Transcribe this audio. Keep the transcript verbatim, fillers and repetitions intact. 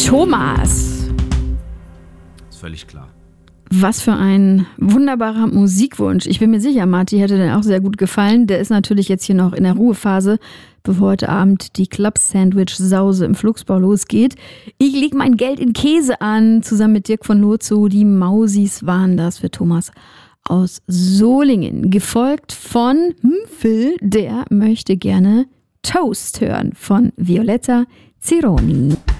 Thomas. Ist völlig klar. Was für ein wunderbarer Musikwunsch. Ich bin mir sicher, Marti hätte dir auch sehr gut gefallen. Der ist natürlich jetzt hier noch in der Ruhephase, bevor heute Abend die Club-Sandwich-Sause im Flugsbau losgeht. Ich leg mein Geld in Käse an, zusammen mit Dirk von Lozo. Die Mausis waren das für Thomas aus Solingen. Gefolgt von hm, Phil, der möchte gerne Toast hören von Violetta Zironi.